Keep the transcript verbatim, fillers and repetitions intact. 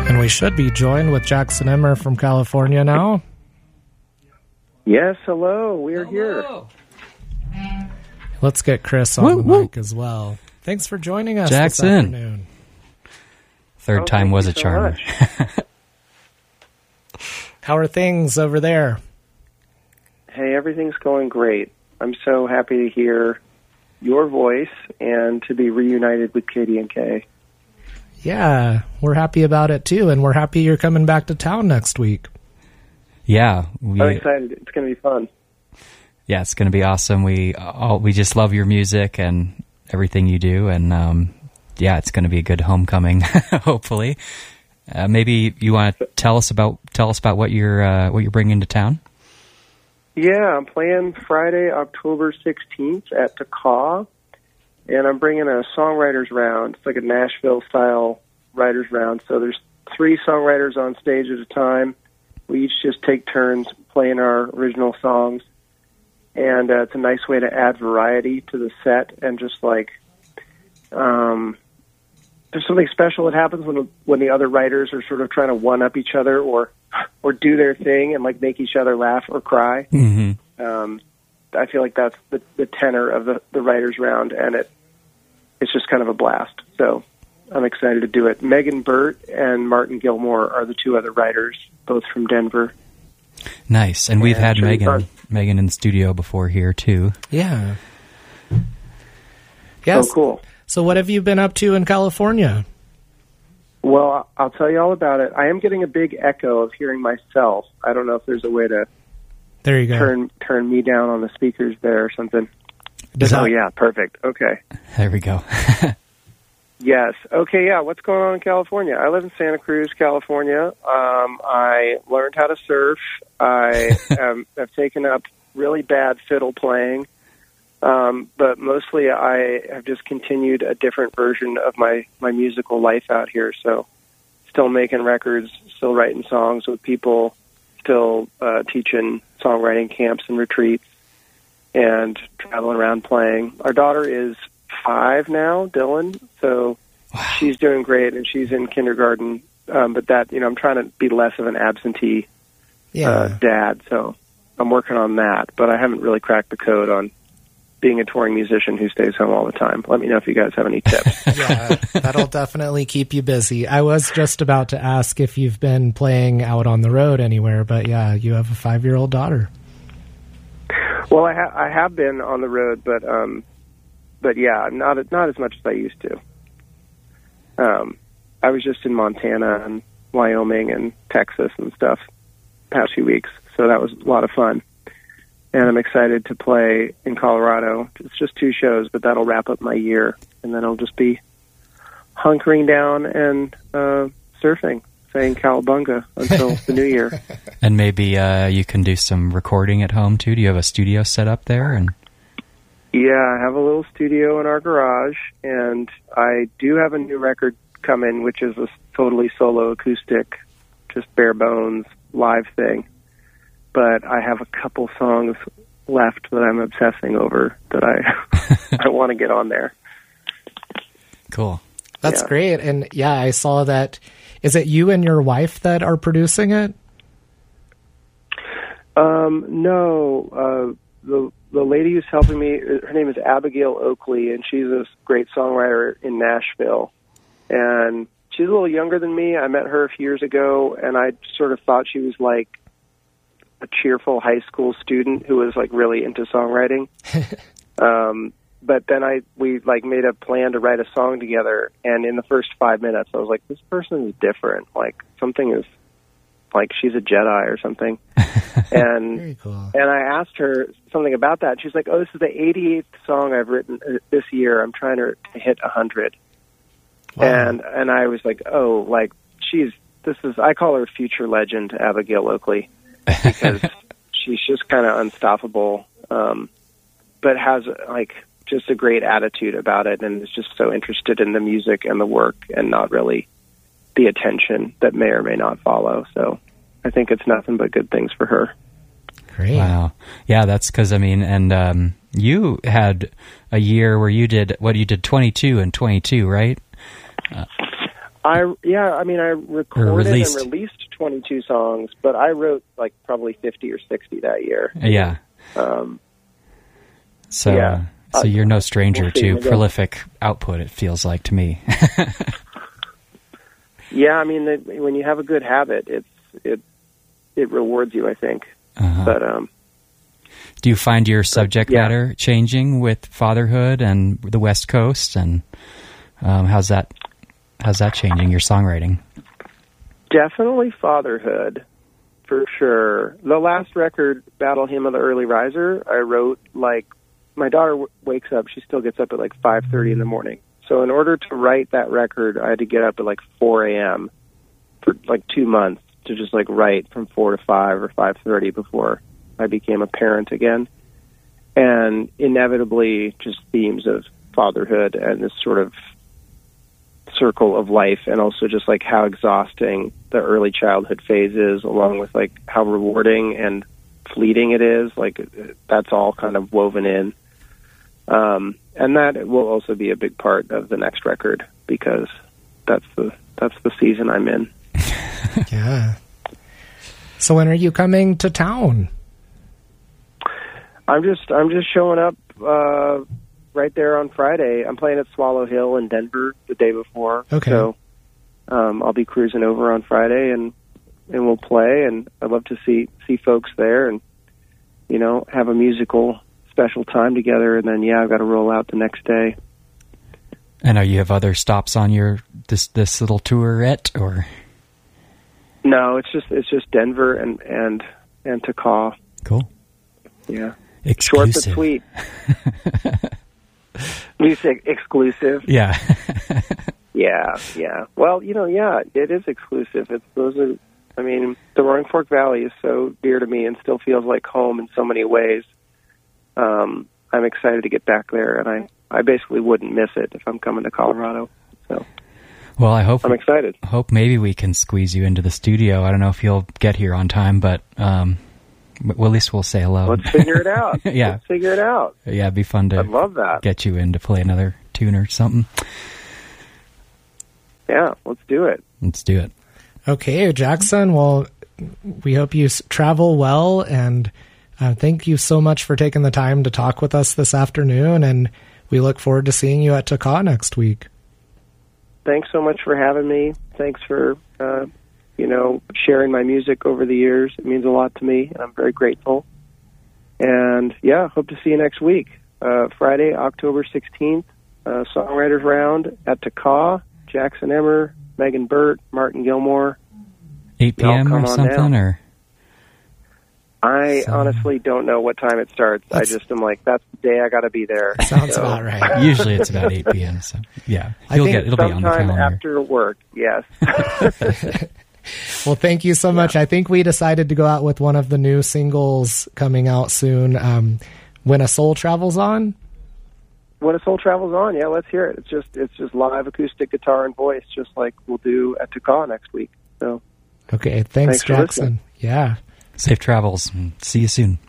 And we should be joined with Jackson Emmer from California now. Yes, hello. We're hello. here. Let's get Chris on woo, the woo. mic as well. Thanks for joining us Jackson. this afternoon. Third oh, time was a so charm. How are things over there? Hey, everything's going great. I'm so happy to hear your voice and to be reunited with K D and K. Yeah, we're happy about it too, and we're happy you're coming back to town next week. Yeah. We, I'm excited. It's going to be fun. Yeah, it's going to be awesome. We all, we just love your music and everything you do, and um, yeah, it's going to be a good homecoming, hopefully. Uh, maybe you want to tell us about tell us about what you're uh, what you're bringing to town. Yeah, I'm playing Friday, October sixteenth at the Caw, and I'm bringing a songwriters round. It's like a Nashville style writers round. So there's three songwriters on stage at a time. We each just take turns playing our original songs, and uh, it's a nice way to add variety to the set and just like. Um, There's something special that happens when when the other writers are sort of trying to one up each other or or do their thing and like make each other laugh or cry. Mm-hmm. Um, I feel like that's the, the tenor of the, the writers round, and it it's just kind of a blast. So I'm excited to do it. Megan Burt and Martin Gilmore are the two other writers, both from Denver. Nice, and we've and had Megan Megan in the studio before here too. Yeah. Yes. Oh, cool. So what have you been up to in California? Well, I'll tell you all about it. I am getting a big echo of hearing myself. I don't know if there's a way to there you go. turn turn me down on the speakers there or something. Does oh, that... yeah, perfect. Okay. There we go. Yes. Okay, yeah, what's going on in California? I live in Santa Cruz, California. Um, I learned how to surf. I um, have taken up really bad fiddle playing. Um, but mostly I have just continued a different version of my, my musical life out here. So still making records, still writing songs with people, still uh, teaching songwriting camps and retreats, and traveling around playing. Our daughter is five now, Dylan, so wow. She's doing great, and she's in kindergarten. Um, but that, you know, I'm trying to be less of an absentee yeah. uh, dad, so I'm working on that. But I haven't really cracked the code on being a touring musician who stays home all the time. Let me know if you guys have any tips. Yeah, that'll definitely keep you busy. I was just about to ask if you've been playing out on the road anywhere, but yeah, you have a five-year-old daughter. Well, I, ha- I have been on the road, but um, but yeah, not not as much as I used to. Um, I was just in Montana and Wyoming and Texas and stuff past few weeks, so that was a lot of fun. And I'm excited to play in Colorado. It's just two shows, but that'll wrap up my year. And then I'll just be hunkering down and uh, surfing, saying cowabunga until the new year. And maybe uh, you can do some recording at home, too. Do you have a studio set up there? And Yeah, I have a little studio in our garage. And I do have a new record coming, which is a totally solo acoustic, just bare bones live thing. But I have a couple songs left that I'm obsessing over that I I want to get on there. Cool. That's yeah. great. And yeah, I saw that. Is it you and your wife that are producing it? Um, no. Uh, the the lady who's helping me, her name is Abigail Oakley, and she's a great songwriter in Nashville. And she's a little younger than me. I met her a few years ago, and I sort of thought she was like a cheerful high school student who was like really into songwriting. um, but then I, we like made a plan to write a song together. And in the first five minutes, I was like, this person is different. Like something is like, she's a Jedi or something. And, Very cool. and I asked her something about that. She's like, oh, this is the eighty-eighth song I've written this year. I'm trying to, to hit a hundred. Wow. And, and I was like, oh, like she's, this is, I call her future legend, Abigail Oakley. Because she's just kind of unstoppable, um, but has like just a great attitude about it, and is just so interested in the music and the work, and not really the attention that may or may not follow. So I think it's nothing but good things for her. Great. Wow. Yeah, that's because, I mean, and um, you had a year where you did, what, you did twenty-two and twenty-two, right? Uh, I yeah, I mean, I recorded released. and released twenty-two songs, but I wrote like probably fifty or sixty that year. Yeah. Um, so, yeah. so Uh, you're no stranger we'll see, to maybe. prolific output. It feels like to me. Yeah, I mean, the, when you have a good habit, it's it it rewards you, I think. Uh-huh. But um, do you find your subject yeah. matter changing with fatherhood and the West Coast, and um, how's that how's that changing your songwriting? definitely fatherhood, for sure. The last record, Battle Hymn of the Early Riser, I wrote like my daughter w- wakes up. She still gets up at like five thirty in the morning. So in order to write that record, I had to get up at like four a.m. for like two months to just like write from four to five or five thirty before I became a parent again. And inevitably just themes of fatherhood and this sort of circle of life, and also just like how exhausting the early childhood phase is, along with like how rewarding and fleeting it is. Like that's all kind of woven in. Um, and that will also be a big part of the next record, because that's the that's the season I'm in. Yeah. So when are you coming to town? I'm just I'm just showing up uh, right there on Friday. I'm playing at Swallow Hill in Denver the day before. Okay. So um, I'll be cruising over on Friday, and and we'll play. And I'd love to see see folks there, and you know, have a musical special time together. And then yeah, I've got to roll out the next day. And are you have other stops on your this this little tourette, or? No, it's just it's just Denver and and and Takaw. Cool. Yeah. Exclusive. Short but sweet. You say exclusive? Yeah. Yeah, yeah. Well, you know, yeah, it is exclusive. It's those are. I mean, the Roaring Fork Valley is so dear to me and still feels like home in so many ways. Um, I'm excited to get back there, and I, I basically wouldn't miss it if I'm coming to Colorado. So, Well, I hope I'm excited. hope maybe we can squeeze you into the studio. I don't know if you'll get here on time, but um, well, at least we'll say hello. Let's figure it out. Yeah. Let's figure it out. Yeah, it'd be fun to I'd love that. get you in to play another tune or something. Yeah, let's do it. Let's do it. Okay, Jackson. Well, we hope you s- travel well, and uh, thank you so much for taking the time to talk with us this afternoon, and we look forward to seeing you at Takaw next week. Thanks so much for having me. Thanks for, uh, you know, sharing my music over the years. It means a lot to me, and I'm very grateful. And, yeah, hope to see you next week. Uh, Friday, October sixteenth, uh, Songwriters Round at Takaw. Jackson Emmer, Megan Burt, Martin Gilmore. eight p.m. come or on something, down. or? I So- honestly don't know what time it starts. That's- I just am like, that's the day I got to be there. Sounds So, about right. Usually it's about eight p.m., so yeah. I You'll think get, it'll be on the Sometime calendar. after work, yes. Well, thank you so much. I think we decided to go out with one of the new singles coming out soon, um, When a Soul Travels On. When a Soul Travels On, yeah, let's hear it. It's just it's just live acoustic guitar and voice, just like we'll do at Takaw next week. So Okay, thanks, Thanks for Jackson. listening. Yeah. Safe travels. And see you soon.